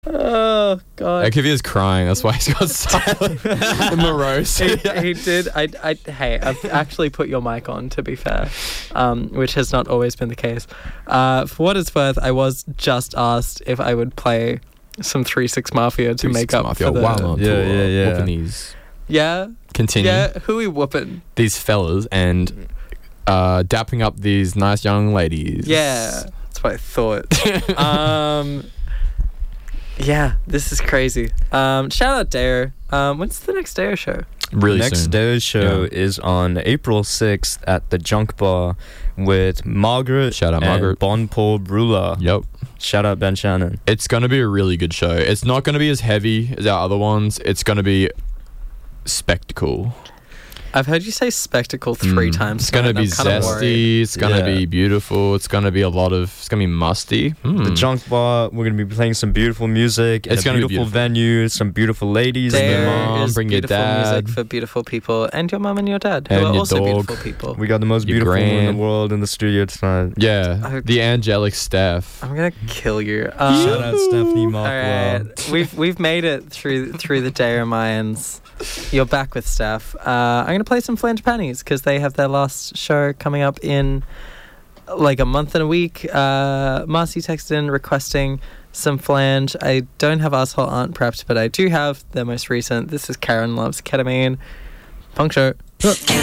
Oh God. Akivia's crying. That's why he's got silent and morose. He did. Hey, I've actually put your mic on, to be fair, which has not always been the case. For what it's worth, I was just asked if I would play some 3-6 Mafia to make up for the... Yeah. Whooping these. Yeah? Continue. Yeah, who we whooping? These fellas and dapping up these nice young ladies. Yeah, that's what I thought. Yeah, this is crazy. Shout out Dare. When's the next Dare show? Really Next soon. Dare show is on April 6th at the Junk Bar with Margaret. Shout out and Margaret. Bon Paul Brula. Yep. Shout out Ben Shannon. It's going to be a really good show. It's not going to be as heavy as our other ones. It's going to be spectacle. I've heard you say spectacle 3 times. It's going to be zesty. It's going to be beautiful. It's going to be it's going to be musty. The Junk Bar, we're going to be playing some beautiful music. It's going to be beautiful venue, some beautiful ladies. There mom, is bring your beautiful dad. music for beautiful people, and your mum and your dad, who And are your also dog. beautiful people. We got the most Your beautiful woman in grand. the world in the studio tonight. Yeah. The angelic Steph. I'm gonna kill you. Shout out Stephanie All Markwell. right, we've made it through the Dare Mayans. You're back with Steph. I'm gonna play some Flange Panties because they have their last show coming up in like a month and a week. Marcy texted in requesting some Flange. I don't have Asshole Aunt prepped, but I do have their most recent. This is Karen Loves Ketamine. Punk show.